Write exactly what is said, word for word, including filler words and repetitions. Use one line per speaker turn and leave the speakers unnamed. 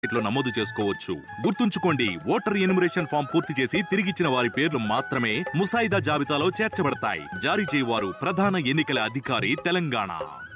లో నమోదు చేసుకోవచ్చు. గుర్తుంచుకోండి, ఓటర్ ఎన్యుమరేషన్ ఫామ్ పూర్తి చేసి తిరిగిచ్చిన వారి పేర్లు మాత్రమే ముసాయిదా జాబితాలో చేర్చబడతాయి. జారీ చేయవారు ప్రధాన ఎన్నికల అధికారి, తెలంగాణ.